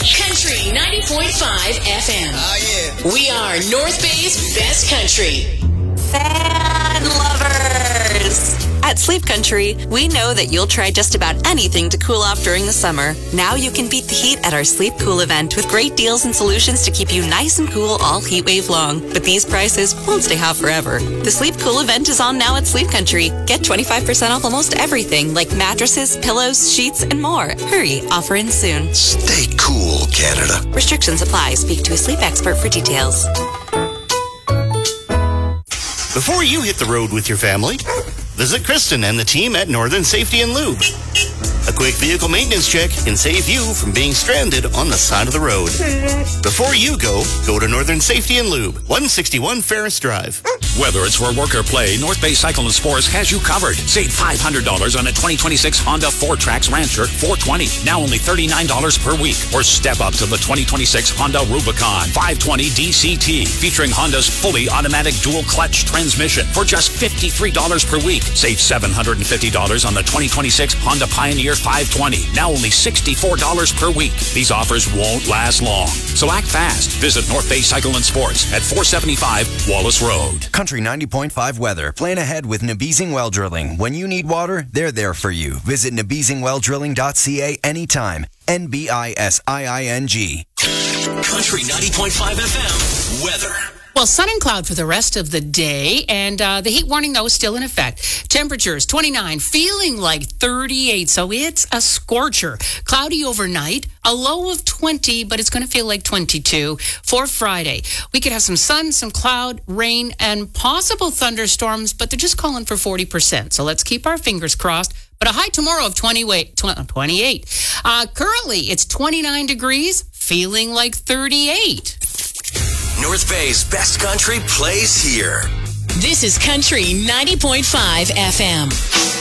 Country 90.5 FM. Oh, yeah. We are North Bay's best country. Fan lovers! At Sleep Country, we know that you'll try just about anything to cool off during the summer. Now you can beat the heat at our Sleep Cool event with great deals and solutions to keep you nice and cool all heat wave long. But these prices won't stay hot forever. The Sleep Cool event is on now at Sleep Country. Get 25% off almost everything like mattresses, pillows, sheets, and more. Hurry, offer ends soon. Stay cool, Canada. Restrictions apply. Speak to a sleep expert for details. Before you hit the road with your family, visit Kristen and the team at Northern Safety and Lube. A quick vehicle maintenance check can save you from being stranded on the side of the road. Before you go to Northern Safety and Lube, 161 Ferris Drive. Whether it's for work or play, North Bay Cycle and Sports has you covered. Save $500 on a 2026 Honda 4Trax Rancher 420, now only $39 per week. Or step up to the 2026 Honda Rubicon 520 DCT, featuring Honda's fully automatic dual clutch transmission for just $53 per week. Save $750 on the 2026 Honda Pioneer 520, now only $64 per week. These offers won't last long, so act fast. Visit North Bay Cycle and Sports at 475 Wallace Road. Country 90.5 weather. Plan ahead with Nabizing Well Drilling. When you need water, they're there for you. Visit nabizingwelldrilling.ca anytime. NBISIING. Country 90.5 FM weather. Well, sun and cloud for the rest of the day, and the heat warning, though, is still in effect. Temperatures, 29, feeling like 38, so it's a scorcher. Cloudy overnight, a low of 20, but it's going to feel like 22 for Friday. We could have some sun, some cloud, rain, and possible thunderstorms, but they're just calling for 40%, so let's keep our fingers crossed. But a high tomorrow of 28. Currently, it's 29 degrees, feeling like 38. North Bay's best country plays here. This is Country 90.5 FM.